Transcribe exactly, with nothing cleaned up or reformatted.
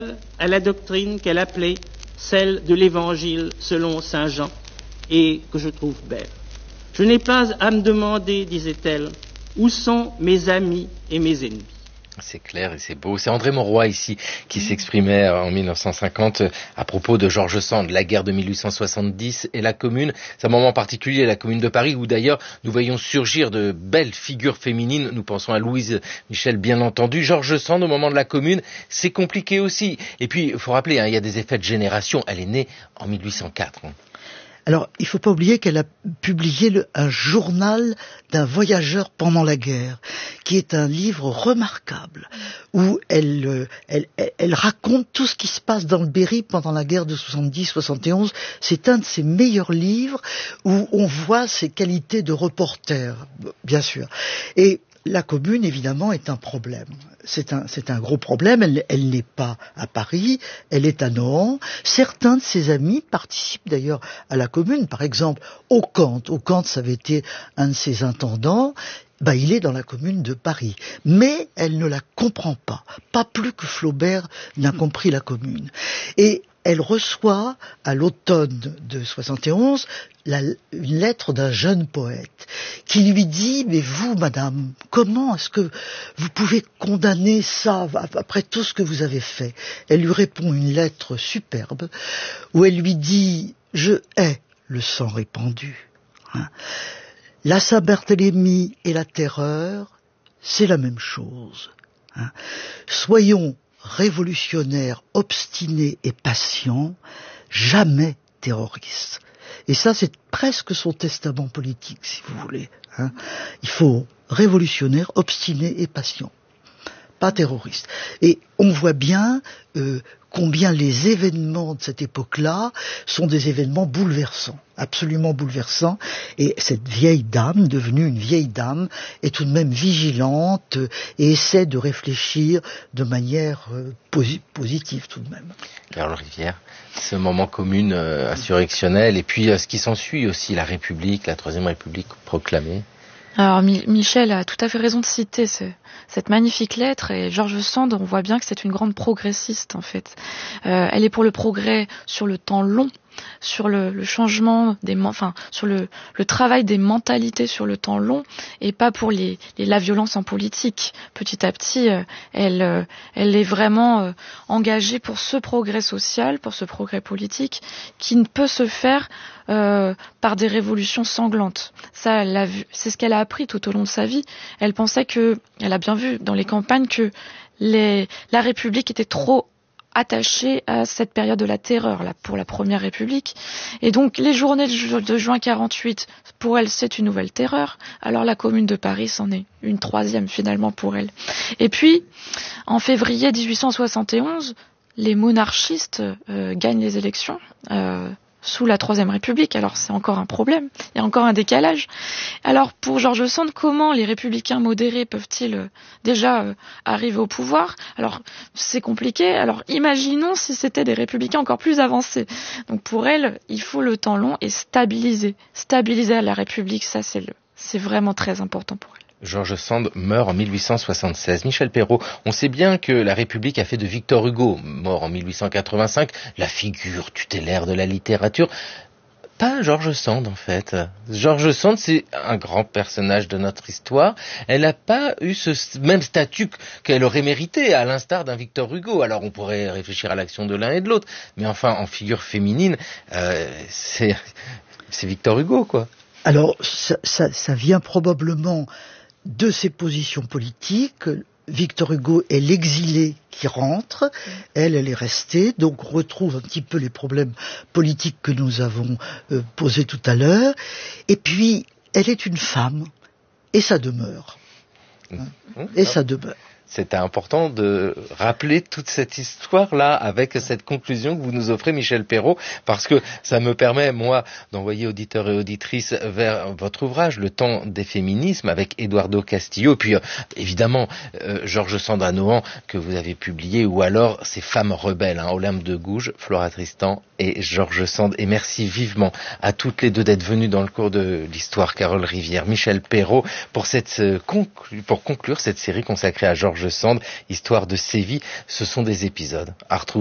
à la doctrine qu'elle appelait celle de l'Évangile selon saint Jean, et que je trouve belle. Je n'ai pas à me demander, disait-elle, où sont mes amis et mes ennemis. C'est clair et c'est beau. C'est André Mauroy ici qui s'exprimait en mille neuf cent cinquante à propos de George Sand, la guerre de mille huit cent soixante-dix et la Commune. C'est un moment particulier, la Commune de Paris, où d'ailleurs nous voyons surgir de belles figures féminines. Nous pensons à Louise Michel, bien entendu. George Sand, au moment de la Commune, c'est compliqué aussi. Et puis, il faut rappeler, hein, il y a des effets de génération. Elle est née en mille huit cent quatre. Hein. Alors, il ne faut pas oublier qu'elle a publié le, un journal d'un voyageur pendant la guerre, qui est un livre remarquable, où elle, elle, elle raconte tout ce qui se passe dans le Berry pendant la guerre de soixante-dix soixante et onze. C'est un de ses meilleurs livres où on voit ses qualités de reporter, bien sûr. Et la Commune, évidemment, est un problème. C'est un, c'est un gros problème. Elle, elle n'est pas à Paris, elle est à Nohant. Certains de ses amis participent d'ailleurs à la Commune. Par exemple, Ocante. Ocante, ça avait été un de ses intendants. Ben, il est dans la Commune de Paris. Mais elle ne la comprend pas. Pas plus que Flaubert n'a compris la Commune. Et elle reçoit, à l'automne de soixante et onze, la, une lettre d'un jeune poète qui lui dit « Mais vous, madame, comment est-ce que vous pouvez condamner ça après tout ce que vous avez fait ?» Elle lui répond une lettre superbe où elle lui dit « Je hais le sang répandu. Hein. La Saint-Barthélemy et la terreur, c'est la même chose. Hein. Soyons révolutionnaire, obstiné et patient, jamais terroriste. » Et ça, c'est presque son testament politique, si vous voulez. Hein. Il faut révolutionnaire, obstiné et patient, pas terroriste. Et on voit bien euh, combien les événements de cette époque-là sont des événements bouleversants, absolument bouleversants. Et cette vieille dame, devenue une vieille dame, est tout de même vigilante et essaie de réfléchir de manière euh, posi- positive tout de même. Carole Rivière, ce moment Commune euh, insurrectionnel, et puis euh, ce qui s'ensuit aussi, la République, la Troisième République proclamée. Alors Mi- Michel a tout à fait raison de citer ce, cette magnifique lettre, et George Sand, on voit bien que c'est une grande progressiste en fait. Euh, elle est pour le progrès sur le temps long, sur le, le changement des, enfin sur le, le travail des mentalités sur le temps long, et pas pour les, les la violence en politique. Petit à petit, euh, elle, euh, elle est vraiment euh, engagée pour ce progrès social, pour ce progrès politique, qui ne peut se faire Euh, par des révolutions sanglantes. Ça, elle l'a vu, c'est ce qu'elle a appris tout au long de sa vie. Elle pensait que, elle a bien vu dans les campagnes que les, la République était trop attachée à cette période de la terreur, là, pour la Première République. Et donc, les journées de, ju- de juin quarante-huit, pour elle, c'est une nouvelle terreur. Alors, la Commune de Paris, c'en est une troisième, finalement, pour elle. Et puis, en février dix-huit cent soixante et onze, les monarchistes euh, gagnent les élections, euh, sous la Troisième République. Alors c'est encore un problème, il y a encore un décalage. Alors pour George Sand, comment les républicains modérés peuvent-ils euh, déjà euh, arriver au pouvoir? Alors c'est compliqué, alors imaginons si c'était des républicains encore plus avancés. Donc pour elle, il faut le temps long et stabiliser. Stabiliser la République, ça c'est, le, c'est vraiment très important pour elle. George Sand meurt en mille huit cent soixante-seize. Michel Perrault, on sait bien que la République a fait de Victor Hugo, mort en mille huit cent quatre-vingt-cinq, la figure tutélaire de la littérature. Pas George Sand, en fait. George Sand, c'est un grand personnage de notre histoire. Elle n'a pas eu ce même statut qu'elle aurait mérité, à l'instar d'un Victor Hugo. Alors, on pourrait réfléchir à l'action de l'un et de l'autre. Mais enfin, en figure féminine, euh, c'est, c'est Victor Hugo, quoi. Alors, ça, ça, ça vient probablement de ses positions politiques. Victor Hugo est l'exilé qui rentre, elle, elle est restée, donc on retrouve un petit peu les problèmes politiques que nous avons euh, posés tout à l'heure. Et puis, elle est une femme, et ça demeure. Hein, Mmh. et ça demeure. C'était important de rappeler toute cette histoire-là avec cette conclusion que vous nous offrez, Michel Perrault, parce que ça me permet, moi, d'envoyer auditeurs et auditrices vers votre ouvrage, Le temps des féminismes, avec Eduardo Castillo, et puis euh, évidemment euh, George Sand à Nohant, que vous avez publié, ou alors Ces femmes rebelles, hein, Olympe de Gouges, Flora Tristan et George Sand. Et merci vivement à toutes les deux d'être venues dans le cours de l'histoire, Carole Rivière, Michel Perrault, pour, cette, euh, conclu- pour conclure cette série consacrée à George Georges Sand, Histoire de Séville. Ce sont des épisodes à retrouver